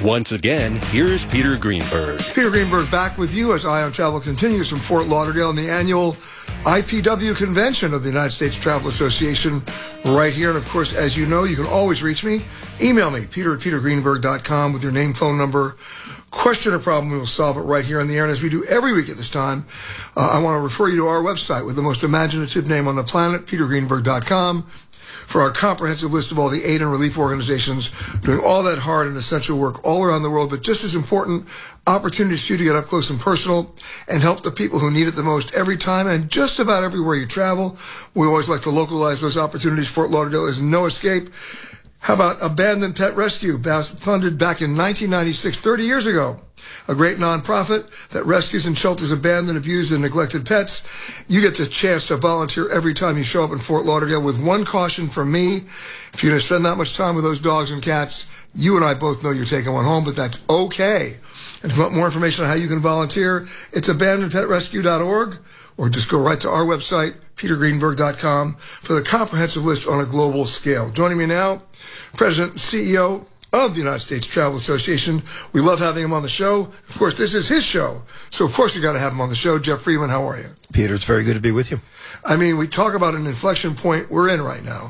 Once again, here's Peter Greenberg. Peter Greenberg back with you as Eye on Travel continues from Fort Lauderdale in the annual IPW convention of the United States Travel Association right here. And of course, as you know, you can always reach me. Email me, peter@petergreenberg.com with your name, phone number, question or problem. We will solve it right here on the air. And as we do every week at this time, I want to refer you to our website with the most imaginative name on the planet, petergreenberg.com, for our comprehensive list of all the aid and relief organizations doing all that hard and essential work all around the world. But just as important, opportunities for you to get up close and personal and help the people who need it the most every time and just about everywhere you travel. We always like to localize those opportunities. Fort Lauderdale is no escape. How about Abandoned Pet Rescue, funded back in 1996, 30 years ago? A great nonprofit that rescues and shelters abandoned, abused, and neglected pets. You get the chance to volunteer every time you show up in Fort Lauderdale with one caution from me. If you're going to spend that much time with those dogs and cats, you and I both know you're taking one home, but that's okay. And if you want more information on how you can volunteer, it's abandonedpetrescue.org, or just go right to our website, petergreenberg.com, for the comprehensive list on a global scale. Joining me now, President and CEO of the United States Travel Association. We love having him on the show. Of course, this is his show, so of course we got to have him on the show. Jeff Friedman, how are you? Peter, it's very good to be with you. I mean, we talk about an inflection point we're in right now.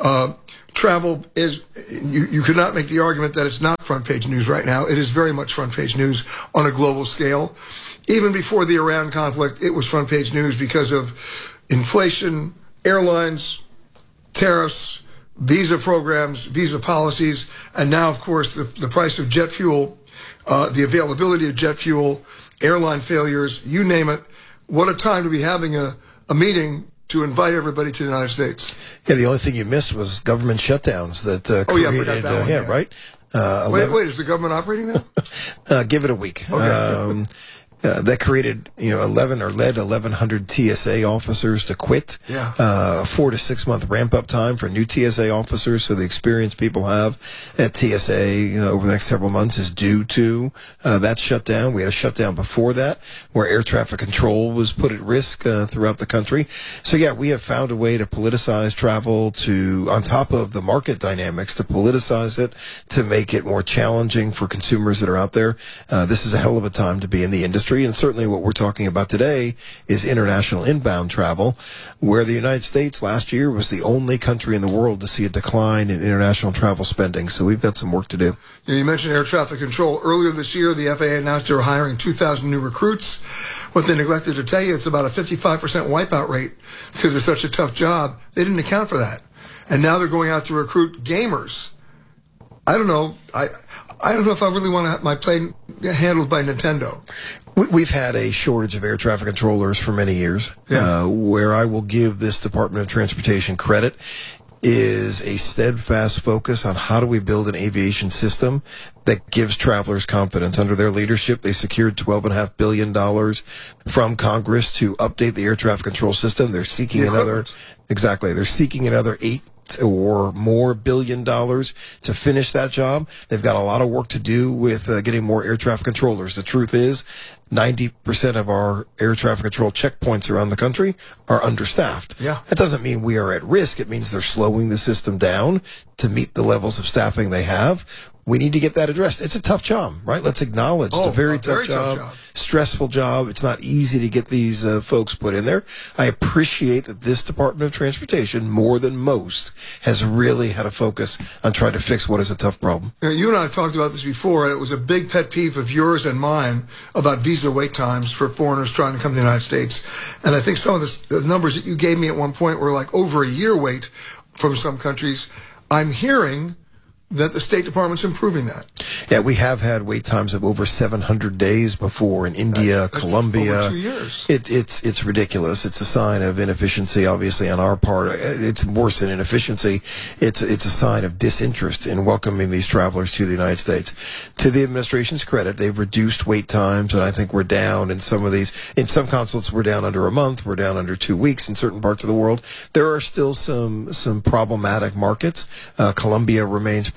Travel is, you could not make the argument that it's not front page news right now. It is very much front page news on a global scale. Even before the Iran conflict, it was front page news because of inflation, airlines, tariffs, visa programs, visa policies, and now, of course, the price of jet fuel, the availability of jet fuel, airline failures, you name it. What a time to be having a meeting to invite everybody to the United States. Yeah, the only thing you missed was government shutdowns that created. I forgot that one, yeah. Right. Wait, is the government operating now? Give it a week. Okay. That created, 1,100 TSA officers to quit. Yeah. 4 to 6 month ramp up time for new TSA officers. So the experience people have at TSA, over the next several months is due to that shutdown. We had a shutdown before that where air traffic control was put at risk throughout the country. So yeah, we have found a way to politicize travel on top of the market dynamics, to politicize it, to make it more challenging for consumers that are out there. This is a hell of a time to be in the industry. And certainly what we're talking about today is international inbound travel, where the United States last year was the only country in the world to see a decline in international travel spending. So we've got some work to do. Yeah, you mentioned air traffic control. Earlier this year, the FAA announced they were hiring 2,000 new recruits. What they neglected to tell you, it's about a 55% wipeout rate because it's such a tough job. They didn't account for that. And now they're going out to recruit gamers. I don't know. I don't know if I really want to have my plane handled by Nintendo. We've had a shortage of air traffic controllers for many years. Yeah. Where I will give this Department of Transportation credit is a steadfast focus on how do we build an aviation system that gives travelers confidence. Under their leadership, they secured $12.5 billion from Congress to update the air traffic control system. They're seeking They're seeking another $8 or more billion dollars to finish that job. They've got a lot of work to do with getting more air traffic controllers. The truth is, 90% of our air traffic control checkpoints around the country are understaffed. Yeah. That doesn't mean we are at risk. It means they're slowing the system down to meet the levels of staffing they have. We need to get that addressed. It's a tough job, right? Let's acknowledge it's a very tough job, stressful job. It's not easy to get these folks put in there. I appreciate that this Department of Transportation, more than most, has really had a focus on trying to fix what is a tough problem. You and I have talked about this before, and it was a big pet peeve of yours and mine about visa wait times for foreigners trying to come to the United States. And I think some of the numbers that you gave me at one point were like over a year wait from some countries. I'm hearing that the State Department's improving that. Yeah, we have had wait times of over 700 days before in India, Colombia. Over 2 years. It's ridiculous. It's a sign of inefficiency, obviously, on our part. It's worse than inefficiency. It's a sign of disinterest in welcoming these travelers to the United States. To the administration's credit, they've reduced wait times, and I think we're down in some of these. In some consulates, we're down under a month. We're down under 2 weeks in certain parts of the world. There are still some problematic markets. Colombia remains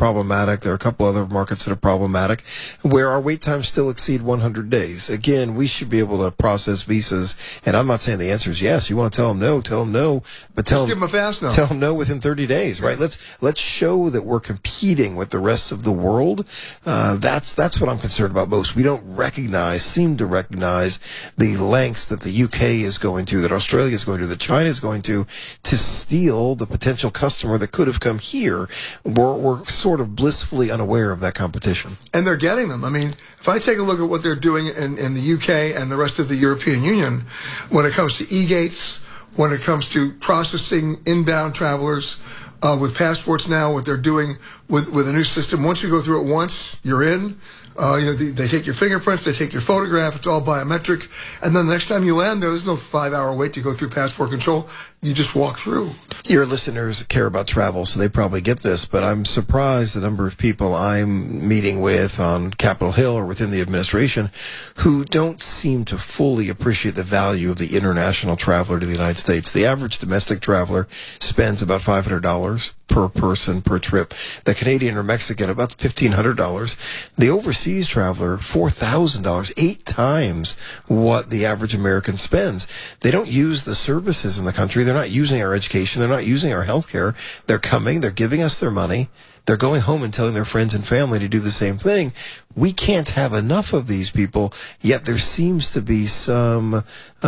problematic. There are a couple other markets that are problematic where our wait times still exceed 100 days. Again, we should be able to process visas. And I'm not saying the answer is yes. You want to tell them no, but Just give them a fast no. Tell them no within 30 days, right? Let's show that we're competing with the rest of the world. That's what I'm concerned about most. We don't seem to recognize the lengths that the UK is going to, that Australia is going to, that China is going to steal the potential customer that could have come here. We're sort of blissfully unaware of that competition. And they're getting them. I mean, if I take a look at what they're doing in the UK and the rest of the European Union, when it comes to e-gates, when it comes to processing inbound travelers with passports now, what they're doing with a new system, once you go through it once, you're in. They take your fingerprints, they take your photograph, it's all biometric, and then the next time you land there's no 5-hour wait to go through passport control. You just walk through. Your listeners care about travel, so they probably get this, but I'm surprised the number of people I'm meeting with on Capitol Hill or within the administration who don't seem to fully appreciate the value of the international traveler to the United States. The average domestic traveler spends about $500 per person per trip. The Canadian or Mexican, about $1,500. The overseas traveler, $4,000, 8 times what the average American spends. They don't use the services in the country. They're not using our education. They're not using our health care. They're coming. They're giving us their money. They're going home and telling their friends and family to do the same thing. We can't have enough of these people, yet there seems to be some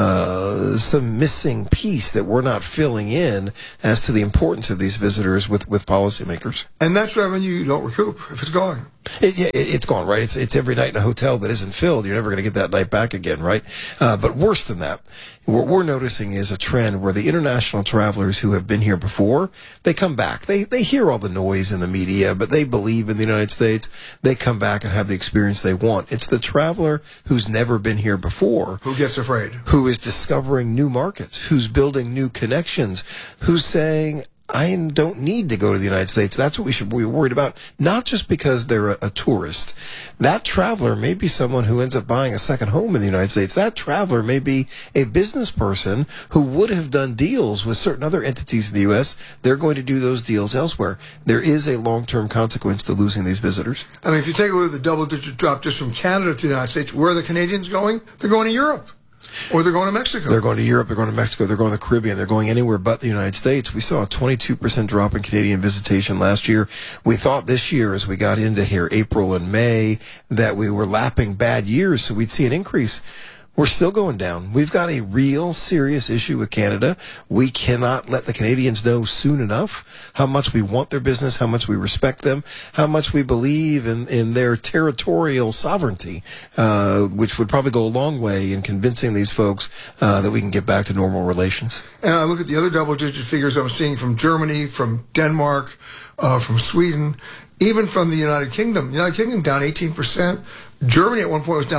missing piece that we're not filling in as to the importance of these visitors with policymakers. And that's revenue you don't recoup if it's gone. It's gone, right? It's every night in a hotel that isn't filled. You're never going to get that night back again, right? But worse than that, what we're noticing is a trend where the international travelers who have been here before, they come back. They hear all the noise in the media, but they believe in the United States. They come back and have the experience they want. It's the traveler who's never been here before who gets afraid, who is discovering new markets, who's building new connections, who's saying, I don't need to go to the United States. That's what we should be worried about, not just because they're a tourist. That traveler may be someone who ends up buying a second home in the United States. That traveler may be a business person who would have done deals with certain other entities in the U.S. They're going to do those deals elsewhere. There is a long-term consequence to losing these visitors. I mean, if you take a look at the double-digit drop just from Canada to the United States, where are the Canadians going? They're going to Europe. Or they're going to Mexico. They're going to Europe, they're going to Mexico, they're going to the Caribbean, they're going anywhere but the United States. We saw a 22% drop in Canadian visitation last year. We thought this year, as we got into here, April and May, that we were lapping bad years, so we'd see an increase. We're still going down. We've got a real serious issue with Canada. We cannot let the Canadians know soon enough how much we want their business, how much we respect them, how much we believe in their territorial sovereignty, which would probably go a long way in convincing these folks that we can get back to normal relations. And I look at the other double-digit figures I'm seeing from Germany, from Denmark, from Sweden, even from the United Kingdom. United Kingdom down 18%. Germany at one point was down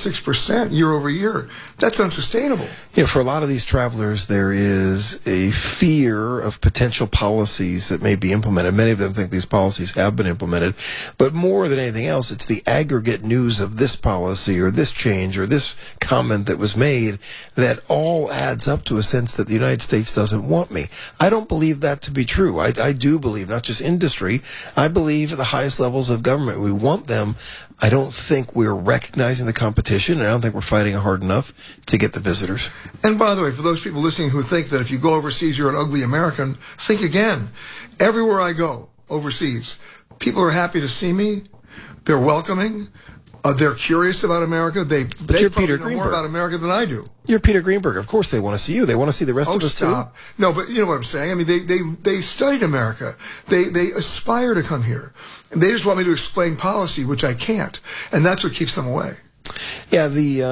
36% year over year. That's unsustainable. For a lot of these travelers, there is a fear of potential policies that may be implemented. Many of them think these policies have been implemented. But more than anything else, it's the aggregate news of this policy or this change or this comment that was made that all adds up to a sense that the United States doesn't want me. I don't believe that to be true. I do believe, not just industry, I believe at the highest levels of government, we want them. I don't think we're recognizing the competition, and I don't think we're fighting hard enough to get the visitors. And by the way, for those people listening who think that if you go overseas, you're an ugly American, think again. Everywhere I go overseas, people are happy to see me. They're welcoming. They're curious about America. They probably know more about America than I do. You're Peter Greenberg. Of course they want to see you. They want to see the rest of us too. No, but you know what I'm saying. I mean, they studied America. They aspire to come here. And they just want me to explain policy, which I can't. And that's what keeps them away. Yeah,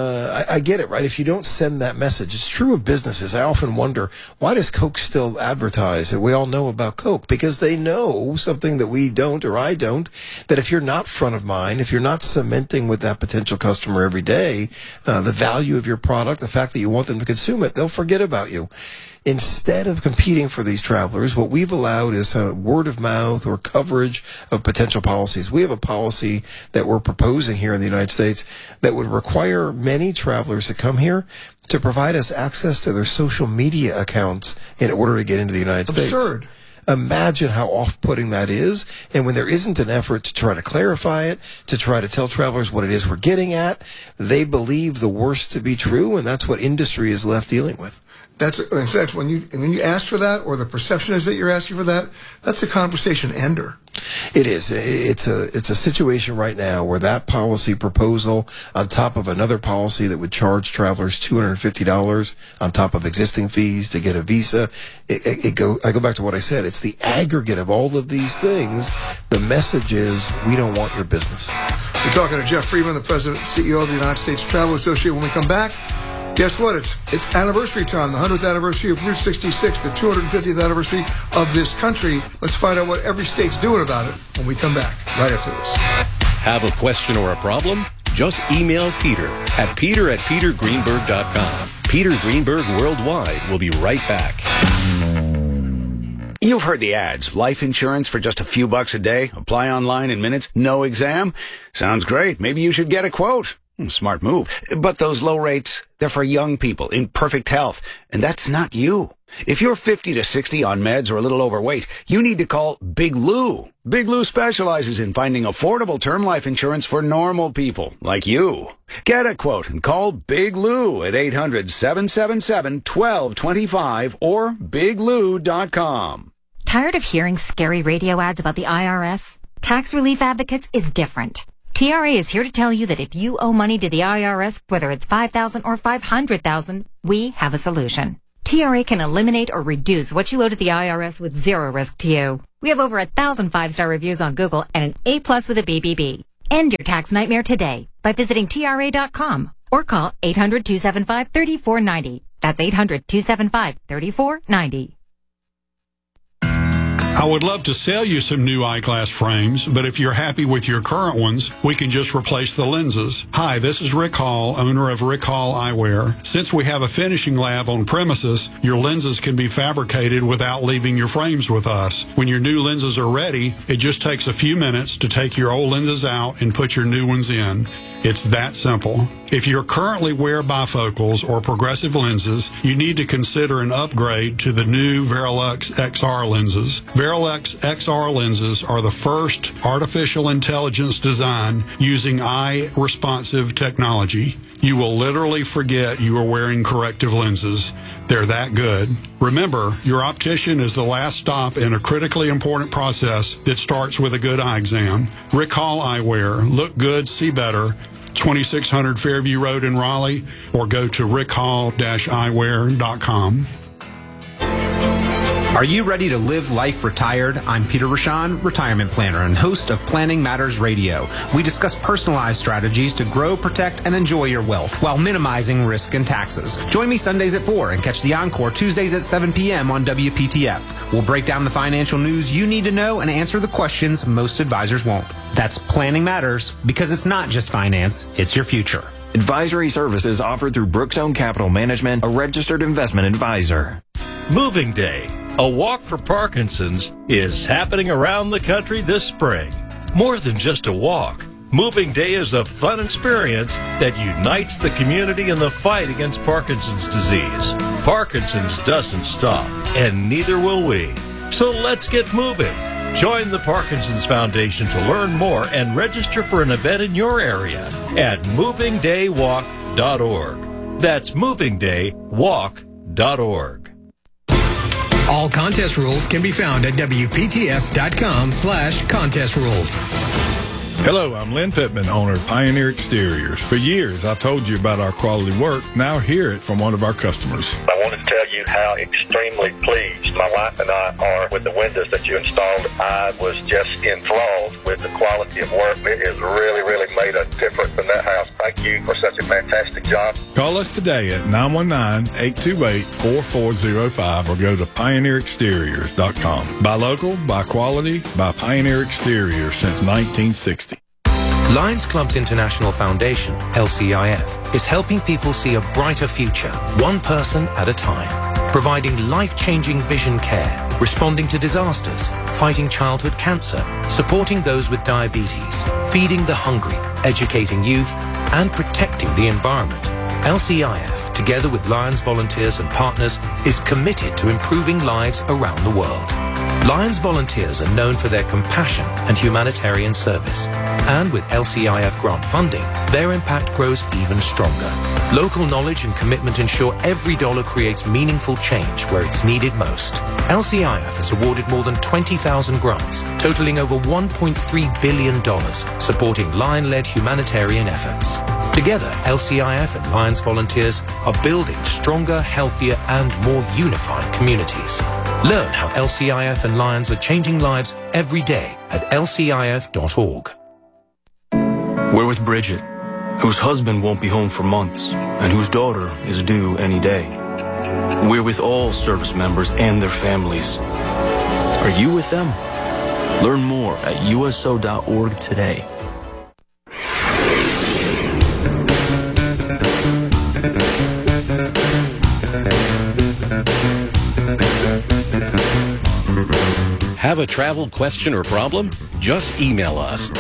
I get it, right? If you don't send that message, it's true of businesses. I often wonder, why does Coke still advertise? We all know about Coke because they know something that we don't or I don't, that if you're not front of mind, if you're not cementing with that potential customer every day, the value of your product, the fact that you want them to consume it, they'll forget about you. Instead of competing for these travelers, what we've allowed is word of mouth or coverage of potential policies. We have a policy that we're proposing here in the United States that would require many travelers that come here to provide us access to their social media accounts in order to get into the United States. Absurd. Imagine how off-putting that is. And when there isn't an effort to try to clarify it, to try to tell travelers what it is we're getting at, they believe the worst to be true, and that's what industry is left dealing with. That's when you ask for that, or the perception is that you're asking for that, that's a conversation ender. It is. It's a situation right now where that policy proposal, on top of another policy that would charge travelers $250 on top of existing fees to get a visa, I go back to what I said. It's the aggregate of all of these things. The message is, we don't want your business. We're talking to Jeff Friedman, the president and CEO of the United States Travel Association. When we come back, guess what? It's anniversary time, the 100th anniversary of Route 66, the 250th anniversary of this country. Let's find out what every state's doing about it when we come back, right after this. Have a question or a problem? Just email Peter at peter@petergreenberg.com. Peter Greenberg Worldwide will be right back. You've heard the ads. Life insurance for just a few bucks a day. Apply online in minutes. No exam. Sounds great. Maybe you should get a quote. Smart move. But those low rates, they're for young people in perfect health. And that's not you. If you're 50 to 60 on meds or a little overweight, you need to call Big Lou. Big Lou specializes in finding affordable term life insurance for normal people like you. Get a quote and call Big Lou at 800-777-1225 or biglou.com. Tired of hearing scary radio ads about the IRS? Tax Relief Advocates is different. TRA is here to tell you that if you owe money to the IRS, whether it's $5,000 or $500,000, we have a solution. TRA can eliminate or reduce what you owe to the IRS with zero risk to you. We have over 1,000 5-star reviews on Google and an A+ with a BBB. End your tax nightmare today by visiting TRA.com or call 800-275-3490. That's 800-275-3490. I would love to sell you some new eyeglass frames, but if you're happy with your current ones, we can just replace the lenses. Hi, this is Rick Hall, owner of Rick Hall Eyewear. Since we have a finishing lab on premises, your lenses can be fabricated without leaving your frames with us. When your new lenses are ready, it just takes a few minutes to take your old lenses out and put your new ones in. It's that simple. If you currently wear bifocals or progressive lenses, you need to consider an upgrade to the new Verilux XR lenses. Verilux XR lenses are the first artificial intelligence design using eye-responsive technology. You will literally forget you are wearing corrective lenses. They're that good. Remember, your optician is the last stop in a critically important process that starts with a good eye exam. Rick Hall Eyewear. Look good, see better. 2600 Fairview Road in Raleigh, or go to rickhall-eyewear.com. Are you ready to live life retired? I'm Peter Rashan, retirement planner and host of Planning Matters Radio. We discuss personalized strategies to grow, protect, and enjoy your wealth while minimizing risk and taxes. Join me Sundays at 4 and catch the encore Tuesdays at 7 p.m. on WPTF. We'll break down the financial news you need to know and answer the questions most advisors won't. That's Planning Matters, because it's not just finance, it's your future. Advisory services offered through Brookstone Capital Management, a registered investment advisor. Moving Day, a walk for Parkinson's, is happening around the country this spring. More than just a walk, Moving Day is a fun experience that unites the community in the fight against Parkinson's disease. Parkinson's doesn't stop, and neither will we. So let's get moving. Join the Parkinson's Foundation to learn more and register for an event in your area at movingdaywalk.org. That's movingdaywalk.org. All contest rules can be found at WPTF.com/contest rules. Hello, I'm Lynn Pittman, owner of Pioneer Exteriors. For years, I've told you about our quality work. Now hear it from one of our customers. I want to tell you how extremely pleased my wife and I are with the windows that you installed. I was just enthralled with the quality of work. It has really, really made a difference in that house. Thank you for such a fantastic job. Call us today at 919-828-4405 or go to pioneerexteriors.com. Buy local, buy quality, buy Pioneer Exteriors since 1960. Lions Clubs International Foundation, LCIF, is helping people see a brighter future, one person at a time. Providing life-changing vision care, responding to disasters, fighting childhood cancer, supporting those with diabetes, feeding the hungry, educating youth, and protecting the environment. LCIF, together with Lions volunteers and partners, is committed to improving lives around the world. Lions volunteers are known for their compassion and humanitarian service. And with LCIF grant funding, their impact grows even stronger. Local knowledge and commitment ensure every dollar creates meaningful change where it's needed most. LCIF has awarded more than 20,000 grants, totaling over $1.3 billion, supporting Lion-led humanitarian efforts. Together, LCIF and Lions volunteers are building stronger, healthier, and more unified communities. Learn how LCIF and Lions are changing lives every day at lcif.org. We're with Bridget, whose husband won't be home for months and whose daughter is due any day. We're with all service members and their families. Are you with them? Learn more at uso.org today. Have a travel question or problem? Just email us,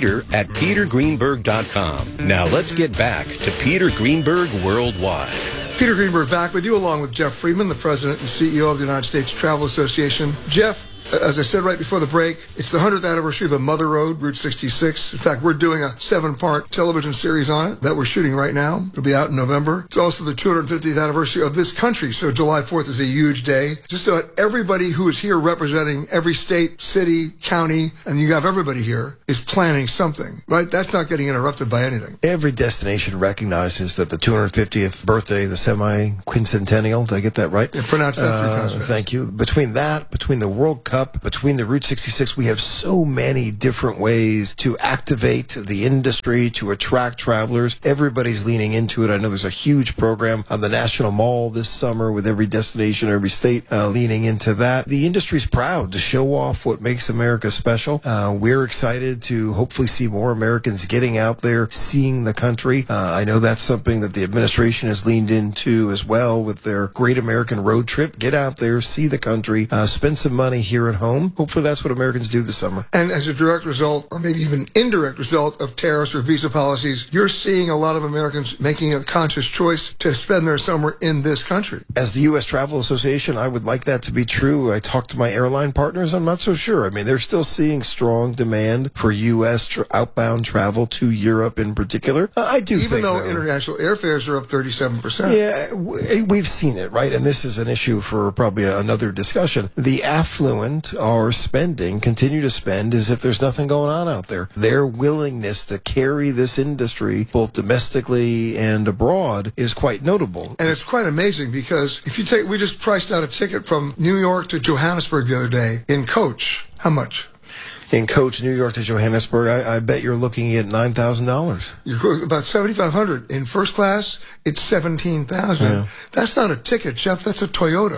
peter@petergreenberg.com. Now let's get back to Peter Greenberg Worldwide. Peter Greenberg back with you, along with Jeff Friedman, the President and CEO of the United States Travel Association. Jeff, as I said right before the break, it's the 100th anniversary of the Mother Road, Route 66. In fact, we're doing a 7-part television series on it that we're shooting right now. It'll be out in November. It's also the 250th anniversary of this country, so July 4th is a huge day. Just about everybody who is here representing every state, city, county, and you have everybody here, is planning something, right? That's not getting interrupted by anything. Every destination recognizes that the 250th birthday, the semi-quincentennial, did I get that right? Yeah, pronounce that 3 times. Thank you. Between the World Cup, between the Route 66, we have so many different ways to activate the industry, to attract travelers. Everybody's leaning into it. I know there's a huge program on the National Mall this summer with every destination, every state leaning into that. The industry's proud to show off what makes America special. We're excited to hopefully see more Americans getting out there, seeing the country. I know that's something that the administration has leaned into as well with their Great American Road Trip. Get out there, see the country, spend some money here at home. Hopefully that's what Americans do this summer. And as a direct result, or maybe even indirect result of tariffs or visa policies, you're seeing a lot of Americans making a conscious choice to spend their summer in this country. As the U.S. Travel Association, I would like that to be true. I talked to my airline partners. I'm not so sure. I mean, they're still seeing strong demand for U.S. outbound travel to Europe in particular. I do think, even though international airfares are up 37%. Yeah, we've seen it, right? And this is an issue for probably another discussion. The affluent are spending, continue to spend as if there's nothing going on out there. Their willingness to carry this industry, both domestically and abroad, is quite notable. And it's quite amazing because if you take, we just priced out a ticket from New York to Johannesburg the other day in coach. How much? In coach, New York to Johannesburg, I bet you're looking at $9,000. You're about $7,500. In first class, it's $17,000. Yeah. That's not a ticket, Jeff. That's a Toyota.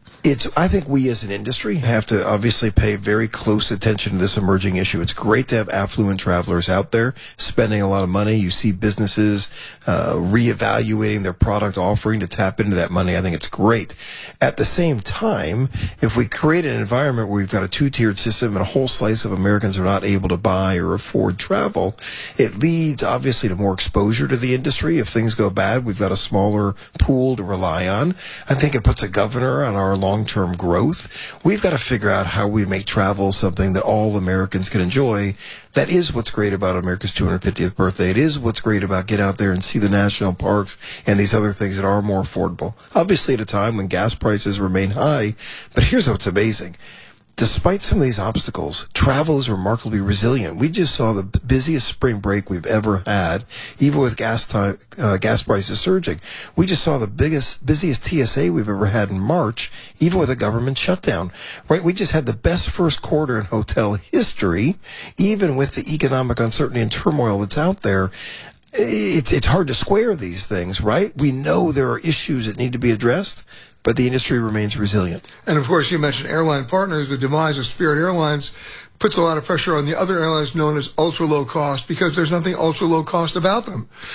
I think we as an industry have to obviously pay very close attention to this emerging issue. It's great to have affluent travelers out there spending a lot of money. You see businesses reevaluating their product offering to tap into that money. I think it's great. At the same time, if we create an environment where we've got a two-tiered system and a whole slice of Americans are not able to buy or afford travel, it leads obviously to more exposure to the industry. If things go bad, we've got a smaller pool to rely on. I think it puts a governor on our long-term growth. We've got to figure out how we make travel something that all Americans can enjoy. That is what's great about America's 250th birthday. It is what's great about get out there and see the national parks and these other things that are more affordable. Obviously at a time when gas prices remain high, but here's what's amazing. Despite some of these obstacles, travel is remarkably resilient. We just saw the busiest spring break we've ever had, even with gas prices surging. We just saw the busiest TSA we've ever had in March, even with a government shutdown. Right? We just had the best first quarter in hotel history, even with the economic uncertainty and turmoil that's out there. It's hard to square these things, right? We know there are issues that need to be addressed, but the industry remains resilient. And of course, you mentioned airline partners. The demise of Spirit Airlines puts a lot of pressure on the other airlines known as ultra low cost because there's nothing ultra low cost about them.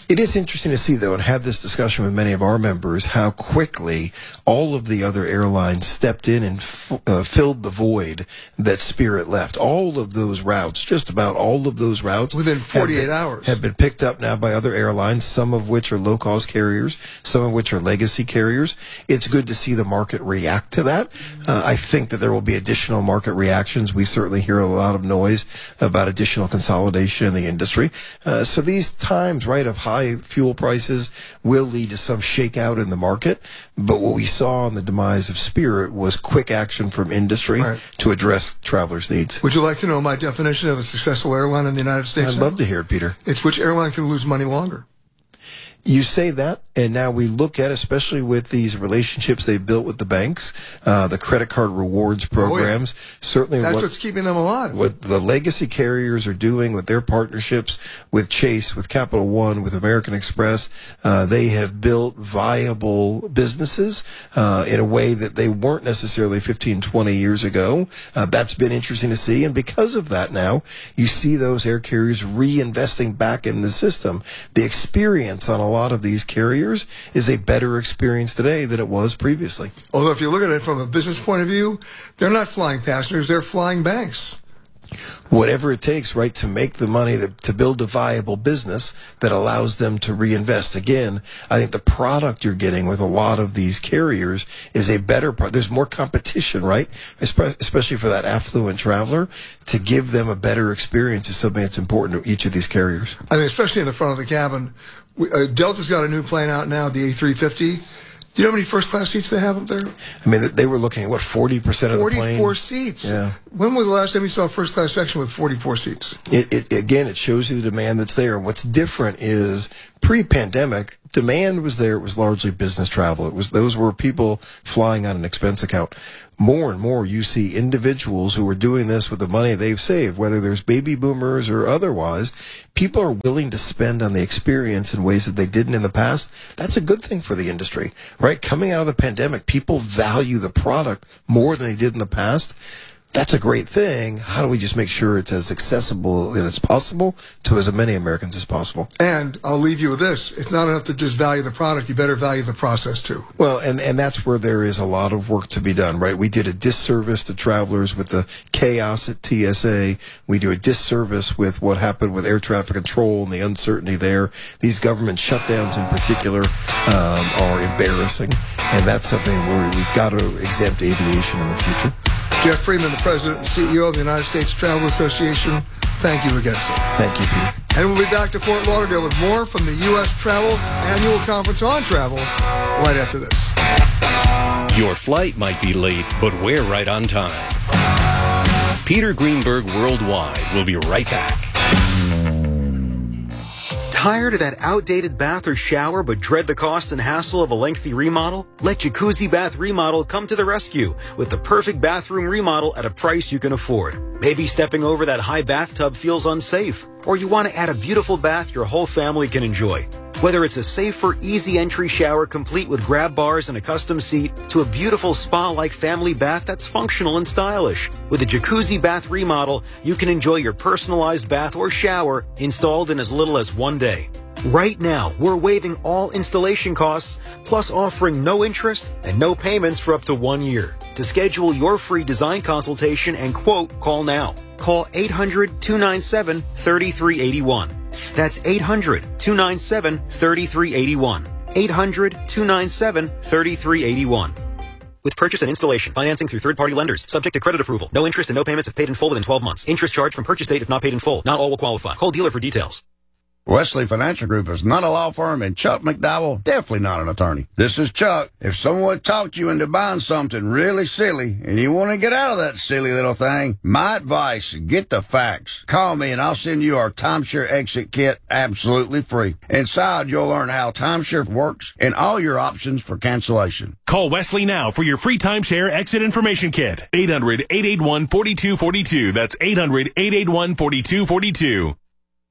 It is interesting to see, though, and had this discussion with many of our members, how quickly all of the other airlines stepped in and filled the void that Spirit left. All of those routes, just about all of those routes, within 48 hours, have been picked up now by other airlines, some of which are low-cost carriers, some of which are legacy carriers. It's good to see the market react to that. I think that there will be additional market reactions. We certainly hear a lot of noise about additional consolidation in the industry. So these times, right, of high fuel prices will lead to some shakeout in the market. But what we saw in the demise of Spirit was quick action from industry to address travelers' needs. Would you like to know my definition of a successful airline in the United States? I'd love to hear it, Peter. It's which airline can lose money longer. You say that, and now we look at, especially with these relationships they've built with the banks, the credit card rewards programs, certainly that's what's keeping them alive. What the legacy carriers are doing with their partnerships with Chase, with Capital One, with American Express, they have built viable businesses in a way that they weren't necessarily 15, 20 years ago. That's been interesting to see, and because of that now, you see those air carriers reinvesting back in the system. The experience on a lot of these carriers is a better experience today than it was previously. Although if you look at it from a business point of view, they're not flying passengers, they're flying banks. Whatever it takes, right, to make the money, to build a viable business that allows them to reinvest. Again, I think the product you're getting with a lot of these carriers is a better product. There's more competition, right, especially for that affluent traveler. To give them a better experience is something that's important to each of these carriers. I mean, especially in the front of the cabin. Delta's got a new plane out now, the A350. Do you know how many first-class seats they have up there? I mean, they were looking at, 40% of the plane? 44 seats. Yeah. When was the last time you saw a first-class section with 44 seats? Again, it shows you the demand that's there. And what's different is pre-pandemic, demand was there. It was largely business travel. Those were people flying on an expense account. More and more, you see individuals who are doing this with the money they've saved, whether there's baby boomers or otherwise. People are willing to spend on the experience in ways that they didn't in the past. That's a good thing for the industry, right? Coming out of the pandemic, people value the product more than they did in the past. That's a great thing. How do we just make sure it's as accessible as possible to as many Americans as possible? And I'll leave you with this. It's not enough to just value the product. You better value the process, too. Well, and that's where there is a lot of work to be done, right? We did a disservice to travelers with the chaos at TSA. We do a disservice with what happened with air traffic control and the uncertainty there. These government shutdowns in particular are embarrassing, and that's something where we've got to exempt aviation in the future. Jeff Freeman, the President and CEO of the United States Travel Association, thank you again, sir. Thank you, Peter. And we'll be back to Fort Lauderdale with more from the U.S. Travel Annual Conference on Travel right after this. Your flight might be late, but we're right on time. Peter Greenberg Worldwide will be right back. Tired of that outdated bath or shower but dread the cost and hassle of a lengthy remodel? Let Jacuzzi Bath Remodel come to the rescue with the perfect bathroom remodel at a price you can afford. Maybe stepping over that high bathtub feels unsafe, or you want to add a beautiful bath your whole family can enjoy. Whether it's a safer, easy entry shower complete with grab bars and a custom seat to a beautiful spa-like family bath that's functional and stylish. With a Jacuzzi Bath Remodel, you can enjoy your personalized bath or shower installed in as little as 1 day. Right now, we're waiving all installation costs, plus offering no interest and no payments for up to 1 year. To schedule your free design consultation and quote, call now. Call 800-297-3381. That's 800-297-3381. 800-297-3381. With purchase and installation, financing through third-party lenders, subject to credit approval. No interest and no payments if paid in full within 12 months. Interest charged from purchase date if not paid in full. Not all will qualify. Call dealer for details. Wesley Financial Group is not a law firm, and Chuck McDowell definitely not an attorney. This is Chuck. If someone talked you into buying something really silly and you want to get out of that silly little thing, my advice, get the facts. Call me and I'll send you our timeshare exit kit absolutely free. Inside, you'll learn how timeshare works and all your options for cancellation. Call Wesley now for your free timeshare exit information kit. 800-881-4242. That's 800-881-4242.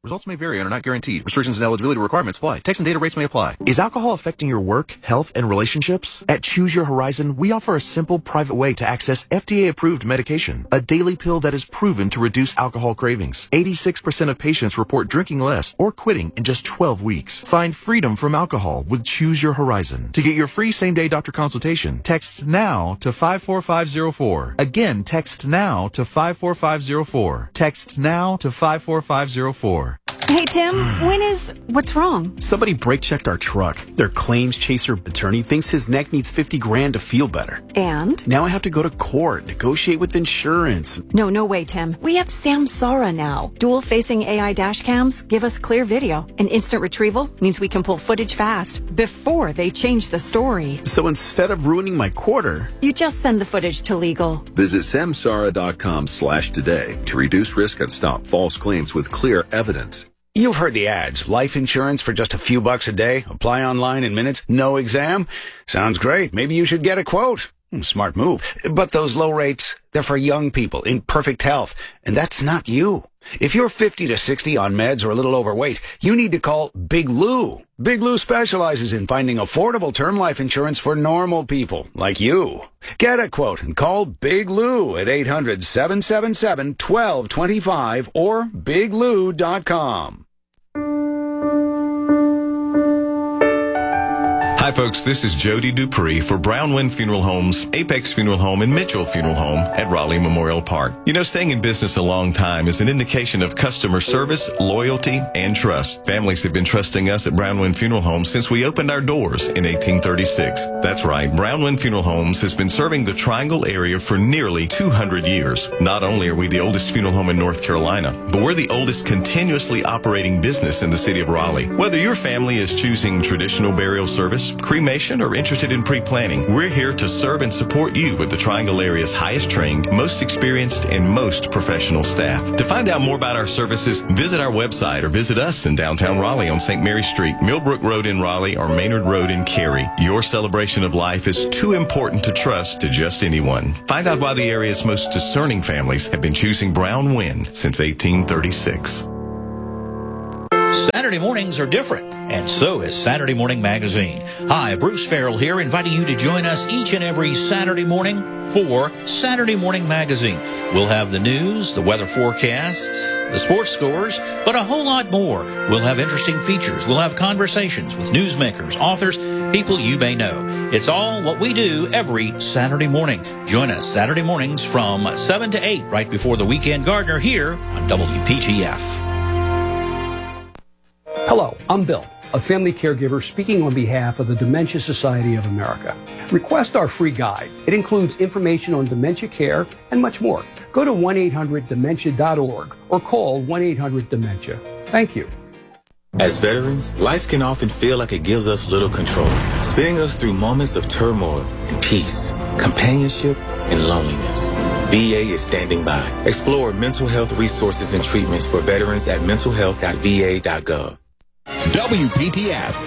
Results may vary and are not guaranteed. Restrictions and eligibility requirements apply. Text and data rates may apply. Is alcohol affecting your work, health, and relationships? At Choose Your Horizon, we offer a simple, private way to access FDA-approved medication, a daily pill that is proven to reduce alcohol cravings. 86% of patients report drinking less or quitting in just 12 weeks. Find freedom from alcohol with Choose Your Horizon. To get your free same-day doctor consultation, text NOW to 54504. Again, text NOW to 54504. Text NOW to 54504. Hey, Tim, what's wrong? Somebody brake-checked our truck. Their claims chaser attorney thinks his neck needs $50,000 to feel better. And? Now I have to go to court, negotiate with insurance. No way, Tim. We have Samsara now. Dual-facing AI dash cams give us clear video. And instant retrieval means we can pull footage fast before they change the story. So instead of ruining my quarter, you just send the footage to legal. Visit samsara.com/today to reduce risk and stop false claims with clear evidence. You've heard the ads. Life insurance for just a few bucks a day. Apply online in minutes. No exam. Sounds great. Maybe you should get a quote. Smart move. But those low rates, they're for young people in perfect health. And that's not you. If you're 50 to 60 on meds or a little overweight, you need to call Big Lou. Big Lou specializes in finding affordable term life insurance for normal people like you. Get a quote and call Big Lou at 800-777-1225 or biglou.com. Hi folks, this is Jody Dupree for Brown Wind Funeral Homes, Apex Funeral Home, and Mitchell Funeral Home at Raleigh Memorial Park. You know, staying in business a long time is an indication of customer service, loyalty, and trust. Families have been trusting us at Brown Wind Funeral Homes since we opened our doors in 1836. That's right, Brown Wind Funeral Homes has been serving the Triangle area for nearly 200 years. Not only are we the oldest funeral home in North Carolina, but we're the oldest continuously operating business in the city of Raleigh. Whether your family is choosing traditional burial service, cremation, or interested in pre-planning, we're here to serve and support you with the Triangle area's highest trained, most experienced, and most professional staff. To find out more about our services, visit our website or visit us in downtown Raleigh on St. Mary Street, Millbrook Road in Raleigh, or Maynard Road in Cary. Your celebration of life is too important to trust to just anyone. Find out why the area's most discerning families have been choosing Brown Wind since 1836. Saturday mornings are different, and so is Saturday Morning Magazine. Hi, Bruce Farrell here, inviting you to join us each and every Saturday morning for Saturday Morning Magazine. We'll have the news, the weather forecasts, the sports scores, but a whole lot more. We'll have interesting features. We'll have conversations with newsmakers, authors, people you may know. It's all what we do every Saturday morning. Join us Saturday mornings from 7 to 8, right before the Weekend Gardener here on WPGF. Hello, I'm Bill, a family caregiver speaking on behalf of the Dementia Society of America. Request our free guide. It includes information on dementia care and much more. Go to 1-800-DEMENTIA.org or call 1-800-DEMENTIA. Thank you. As veterans, life can often feel like it gives us little control, spinning us through moments of turmoil and peace, companionship and loneliness. VA is standing by. Explore mental health resources and treatments for veterans at mentalhealth.va.gov. WPTF.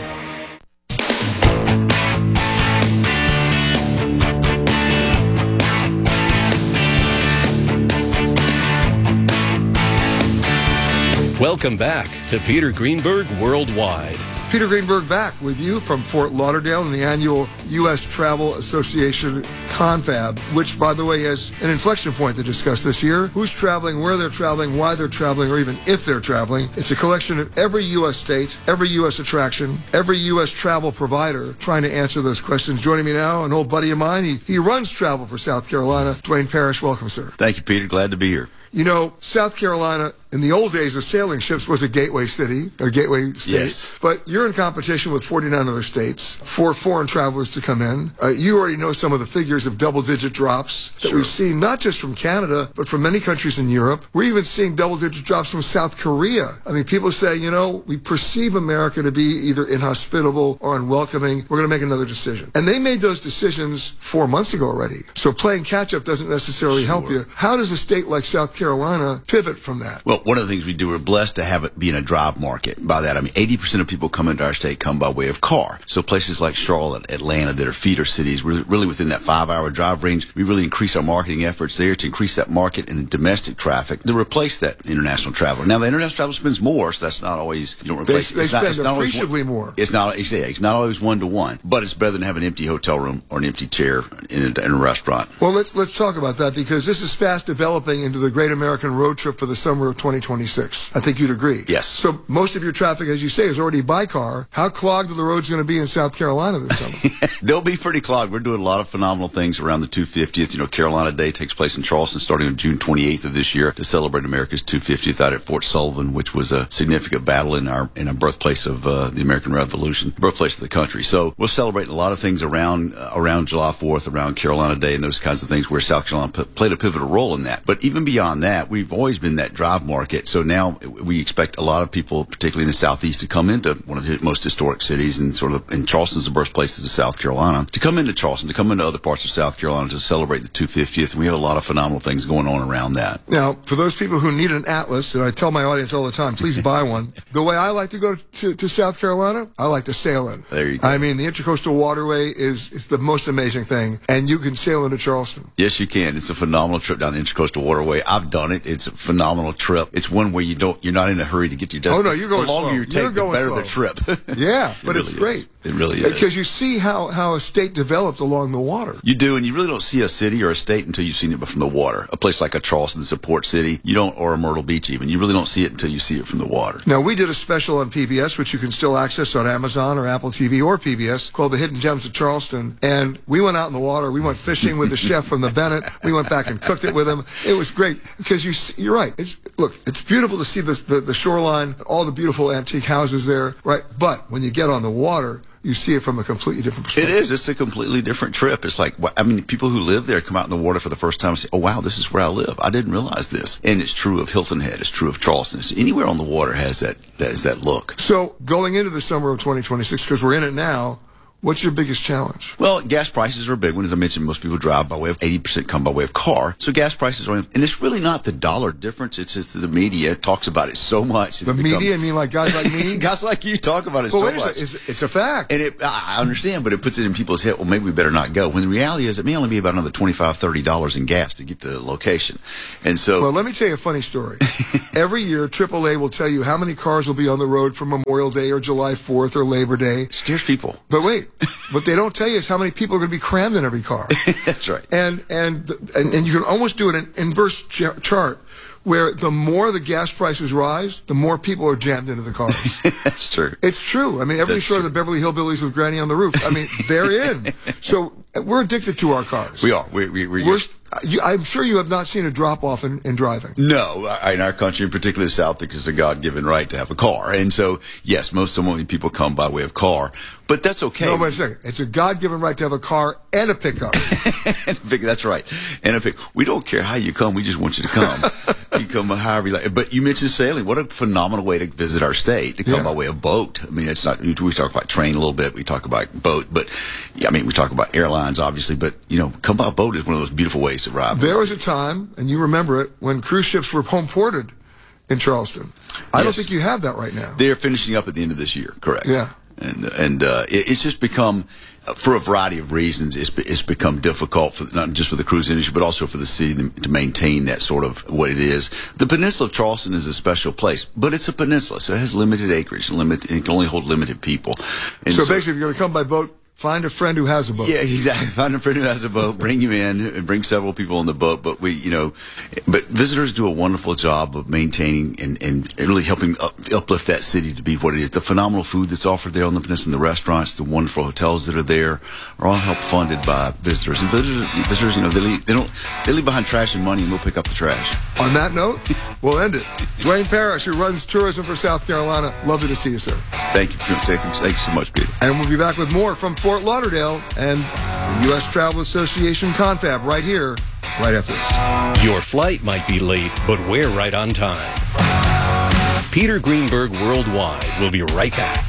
Welcome back to Peter Greenberg Worldwide. Peter Greenberg back with you from Fort Lauderdale in the annual U.S. Travel Association Confab, which, by the way, has an inflection point to discuss this year. Who's traveling, where they're traveling, why they're traveling, or even if they're traveling. It's a collection of every U.S. state, every U.S. attraction, every U.S. travel provider trying to answer those questions. Joining me now, an old buddy of mine. He runs travel for South Carolina. Dwayne Parrish, welcome, sir. Thank you, Peter. Glad to be here. You know, South Carolina, in the old days of sailing ships, was a gateway city, or gateway state. Yes. But you're in competition with 49 other states for foreign travelers to come in. You already know some of the figures of double-digit drops that we've seen, not just from Canada, but from many countries in Europe. We're even seeing double-digit drops from South Korea. I mean, people say, you know, we perceive America to be either inhospitable or unwelcoming. We're going to make another decision. And they made those decisions 4 months ago already. So playing catch-up doesn't necessarily help you. How does a state like South Carolina pivot from that? Well, But one of the things we do, we're blessed to have it being a drive market. By that, I mean 80% of people come into our state come by way of car. So places like Charlotte, Atlanta, that are feeder cities, we're really within that 5-hour drive range. We really increase our marketing efforts there to increase that market and the domestic traffic to replace that international traveler. Now, the international traveler spends more, so that's not always, you don't replace. They spend appreciably more. It's not always 1-to-1, but it's better than having an empty hotel room or an empty chair in a restaurant. Well, let's talk about that, because this is fast developing into the Great American Road Trip for the summer of 2026. I think you'd agree. Yes. So most of your traffic, as you say, is already by car. How clogged are the roads going to be in South Carolina this summer? They'll be pretty clogged. We're doing a lot of phenomenal things around the 250th. You know, Carolina Day takes place in Charleston starting on June 28th of this year to celebrate America's 250th out at Fort Sullivan, which was a significant battle in our birthplace of the American Revolution, birthplace of the country. So we'll celebrate a lot of things around July 4th, around Carolina Day, and those kinds of things where South Carolina played a pivotal role in that. But even beyond that, we've always been that drive market. So now we expect a lot of people, particularly in the Southeast, to come into one of the most historic cities, and Charleston's the birthplace of South Carolina, to come into Charleston, to come into other parts of South Carolina to celebrate the 250th. And we have a lot of phenomenal things going on around that. Now, for those people who need an atlas, and I tell my audience all the time, please buy one. The way I like to go to South Carolina, I like to sail in. There you go. I mean, the Intracoastal Waterway is the most amazing thing, and you can sail into Charleston. Yes, you can. It's a phenomenal trip down the Intracoastal Waterway. I've done it. It's a phenomenal trip. It's one where you're not in a hurry to get to your destination. Oh, no, you're going slow. The longer you take, the better slow. the trip. Yeah, but really it's great. It really is. Because you see how a state developed along the water. You do, and you really don't see a city or a state until you've seen it from the water. A place like a Charleston, that's a port city, or a Myrtle Beach even. You really don't see it until you see it from the water. Now, we did a special on PBS, which you can still access on Amazon or Apple TV or PBS, called The Hidden Gems of Charleston. And we went out in the water. We went fishing with the chef from the Bennett. We went back and cooked it with him. It was great because you're right. It's beautiful to see the shoreline, all the beautiful antique houses there, right? But when you get on the water, you see it from a completely different perspective. It is. It's a completely different trip. It's like, I mean, people who live there come out in the water for the first time and say, oh, wow, this is where I live. I didn't realize this. And it's true of Hilton Head. It's true of Charleston. Anywhere on the water has that look. So going into the summer of 2026, because we're in it now, what's your biggest challenge? Well, gas prices are a big one. As I mentioned, most people drive by way of 80% come by way of car. So gas prices are, and it's really not the dollar difference. It's just the media talks about it so much. The media? I mean, like guys like me? Guys like you talk about it so much. It's a fact. And I understand, but it puts it in people's head, well, maybe we better not go. When the reality is it may only be about another $25, $30 in gas to get to the location. And so. Well, let me tell you a funny story. Every year, AAA will tell you how many cars will be on the road for Memorial Day or July 4th or Labor Day. It scares people. But wait. What they don't tell you is how many people are going to be crammed in every car. That's right. And you can almost do an inverse chart where the more the gas prices rise, the more people are jammed into the cars. That's true. It's true. I mean, everybody saw the Beverly Hillbillies with Granny on the roof. I mean, they're in. So we're addicted to our cars. We are. I'm sure you have not seen a drop-off in driving. No. In our country, in particular the South, because it's a God-given right to have a car. And so, yes, so many people come by way of car. But that's okay. No, wait a second. It's a God-given right to have a car and a pickup. That's right. And a pickup. We don't care how you come. We just want you to come. You come however you like. But you mentioned sailing. What a phenomenal way to visit our state, to come by way of boat. I mean, it's not, we talk about train a little bit. We talk about boat. But, I mean, we talk about airlines, obviously. But, come by boat is one of those beautiful ways to arrive. There was a time, and you remember it, when cruise ships were home ported in Charleston. I don't think you have that right now. They're finishing up at the end of this year, correct? Yeah. And it's just become, for a variety of reasons, it's become difficult, not just for the cruise industry, but also for the city to maintain that sort of what it is. The peninsula of Charleston is a special place, but it's a peninsula, so it has limited acreage, it can only hold limited people. And so basically, if you're going to come by boat, find a friend who has a boat. Yeah, exactly. Find a friend who has a boat, bring you in, and bring several people on the boat. But but visitors do a wonderful job of maintaining and really helping uplift that city to be what it is. The phenomenal food that's offered there on the peninsula, the restaurants, the wonderful hotels that are there, are all helped funded by visitors. And visitors, they leave behind trash and money, and we'll pick up the trash. On that note, we'll end it. Dwayne Parrish, who runs tourism for South Carolina. Lovely to see you, sir. Thank you. Thank you so much, Peter. And we'll be back with more from Fort Lauderdale and the U.S. Travel Association Confab right here, right after this. Your flight might be late, but we're right on time. Peter Greenberg Worldwide will be right back.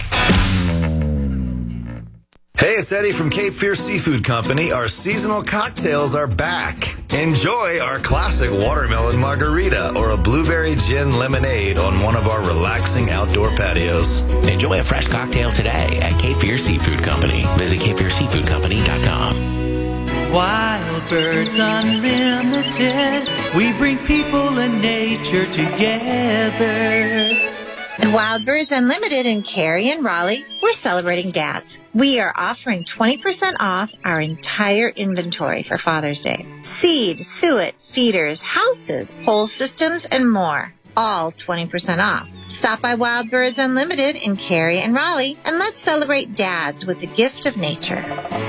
Hey, it's Eddie from Cape Fear Seafood Company. Our seasonal cocktails are back. Enjoy our classic watermelon margarita or a blueberry gin lemonade on one of our relaxing outdoor patios. Enjoy a fresh cocktail today at Cape Fear Seafood Company. Visit CapeFearSeafoodCompany.com. Wild Birds Unlimited. We bring people and nature together. At Wild Birds Unlimited in Cary and Raleigh, we're celebrating dads. We are offering 20% off our entire inventory for Father's Day. Seed, suet, feeders, houses, pole systems, and more. All 20% off. Stop by Wild Birds Unlimited in Cary and Raleigh, and let's celebrate dads with the gift of nature.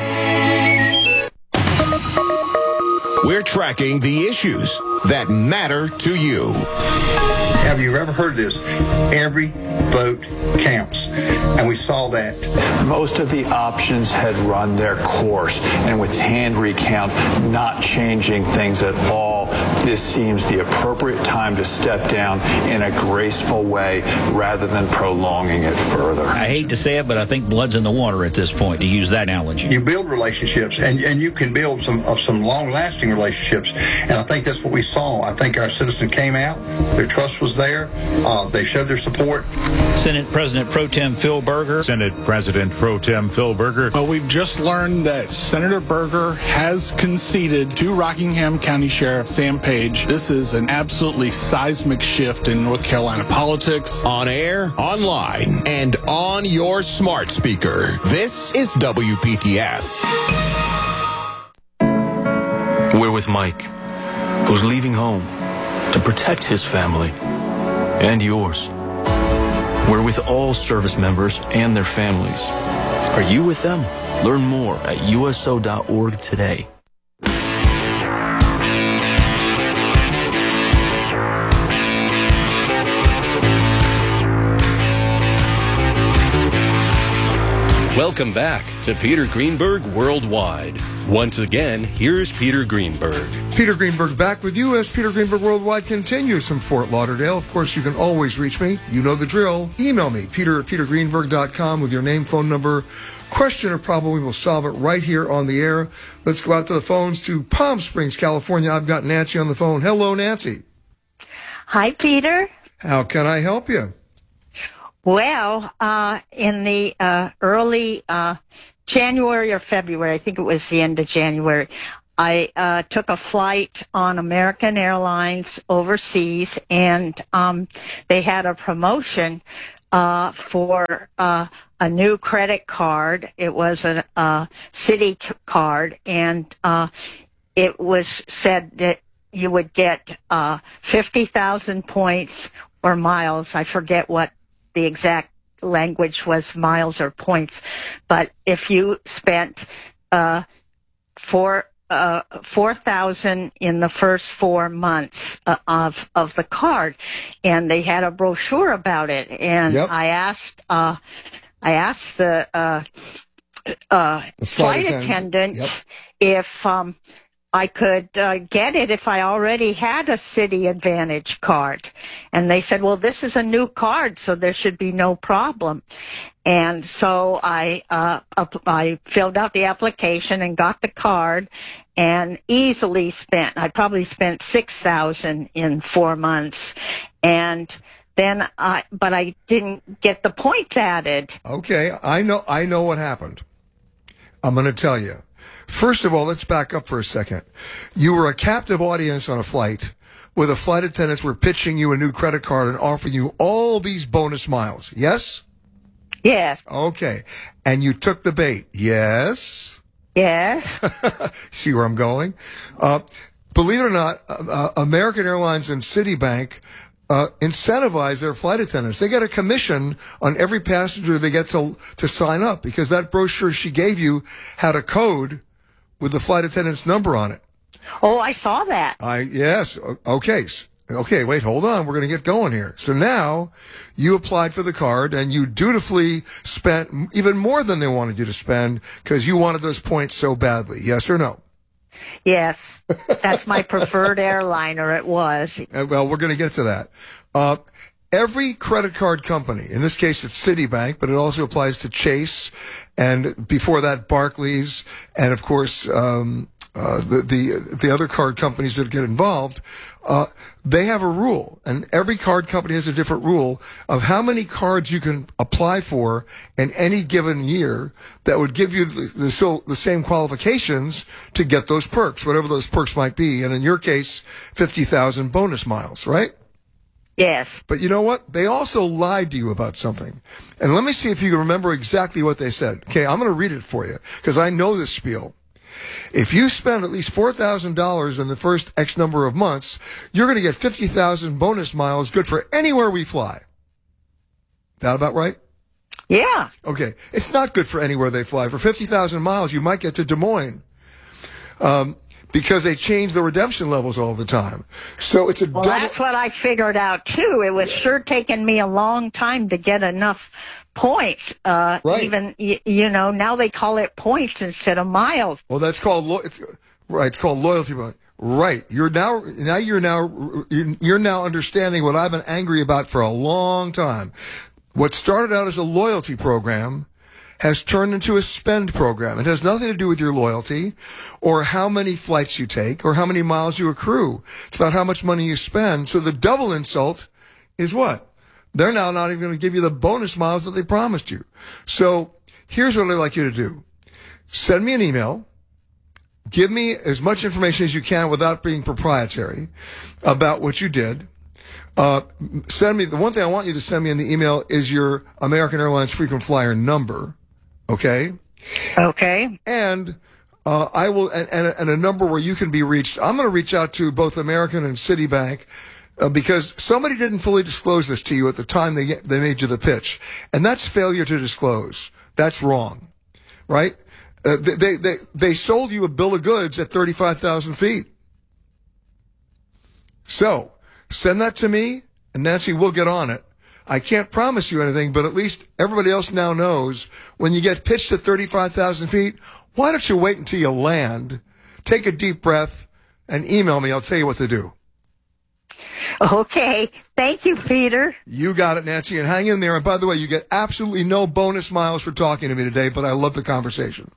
We're tracking the issues that matter to you. Have you ever heard this? Every vote counts. And we saw that. Most of the options had run their course. And with hand recount not changing things at all, this seems the appropriate time to step down in a graceful way rather than prolonging it further. I hate to say it, but I think blood's in the water at this point, to use that analogy. You build relationships, and you can build some long-lasting relationships. And I think that's what we saw. I think our citizens came out. Their trust was there. They showed their support. Senate President Pro Tem Phil Berger. Senate President Pro Tem Phil Berger. We've just learned that Senator Berger has conceded to Rockingham County Sheriff Sam Page. This is an absolutely seismic shift in North Carolina politics. On air, online, and on your smart speaker. This is WPTF. We're with Mike, who's leaving home to protect his family and yours. We're with all service members and their families. Are you with them? Learn more at USO.org today. Welcome back to Peter Greenberg Worldwide. Once again, here's Peter Greenberg. Peter Greenberg back with you as Peter Greenberg Worldwide continues from Fort Lauderdale. Of course, you can always reach me. You know the drill. Email me, peter@petergreenberg.com with your name, phone number, question or problem. We will solve it right here on the air. Let's go out to the phones to Palm Springs, California. I've got Nancy on the phone. Hello, Nancy. Hi, Peter. How can I help you? Well, in the early January or February, I think it was the end of January, I took a flight on American Airlines overseas, and they had a promotion for a new credit card. It was a city card, and it was said that you would get 50,000 points or miles. I forget what the exact language was, miles or points. But if you spent 4,000 in the first 4 months of the card, and they had a brochure about it, and yep. I asked the flight attendant yep. if I could get it if I already had a City Advantage card. And they said, well, this is a new card, so there should be no problem. And so I filled out the application and got the card, and easily I probably spent 6,000 in 4 months. And then but I didn't get the points added. Okay, I know what happened. I'm going to tell you. First of all, let's back up for a second. You were a captive audience on a flight where the flight attendants were pitching you a new credit card and offering you all these bonus miles. Yes? Yes. Okay. And you took the bait. Yes? Yes. See where I'm going? Believe it or not, American Airlines and Citibank incentivize their flight attendants. They get a commission on every passenger they get to sign up, because that brochure she gave you had a code with the flight attendant's number on it. Oh, I saw that. Yes. Okay. Okay, wait, hold on. We're going to get going here. So now you applied for the card, and you dutifully spent even more than they wanted you to spend because you wanted those points so badly. Yes or no? Yes. That's my preferred airline, or it was. Well, we're going to get to that. Every credit card company, in this case it's Citibank, but it also applies to Chase, and before that Barclays, and of course the other card companies that get involved, they have a rule, and every card company has a different rule of how many cards you can apply for in any given year that would give you the same qualifications to get those perks, whatever those perks might be. And in your case, 50,000 bonus miles, right? Yes. But you know what? They also lied to you about something. And let me see if you can remember exactly what they said. Okay, I'm going to read it for you because I know this spiel. If you spend at least $4,000 in the first X number of months, you're going to get 50,000 bonus miles good for anywhere we fly. That about right? Yeah. Okay. It's not good for anywhere they fly. For 50,000 miles, you might get to Des Moines. Because they change the redemption levels all the time. So it's a Well, that's what I figured out, too. It was sure taking me a long time to get enough points. Right. Even, now they call it points instead of miles. Well, that's called, it's called loyalty. Right. You're now understanding what I've been angry about for a long time. What started out as a loyalty program has turned into a spend program. It has nothing to do with your loyalty or how many flights you take or how many miles you accrue. It's about how much money you spend. So the double insult is what? They're now not even going to give you the bonus miles that they promised you. So here's what I'd like you to do. Send me an email. Give me as much information as you can without being proprietary about what you did. Send me, the one thing I want you to send me in the email is your American Airlines frequent flyer number. Okay? Okay. And I will, and a number where you can be reached. I'm going to reach out to both American and Citibank because somebody didn't fully disclose this to you at the time they made you the pitch. And that's failure to disclose. That's wrong. Right? They sold you a bill of goods at 35,000 feet. So, send that to me, and Nancy, we'll get on it. I can't promise you anything, but at least everybody else now knows when you get pitched at 35,000 feet, why don't you wait until you land, take a deep breath, and email me. I'll tell you what to do. Okay. Thank you, Peter. You got it, Nancy, and hang in there. And by the way, you get absolutely no bonus miles for talking to me today, but I love the conversation.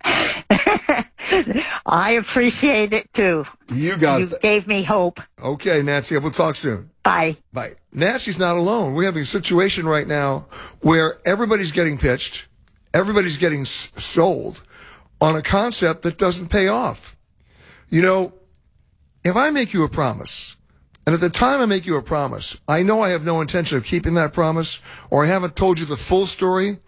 I appreciate it, too. You got it. You gave me hope. Okay, Nancy, we'll talk soon. Bye. Bye. Nancy's not alone. We're having a situation right now where everybody's getting pitched, everybody's getting sold on a concept that doesn't pay off. You know, if I make you a promise, and at the time I make you a promise, I know I have no intention of keeping that promise, or I haven't told you the full story,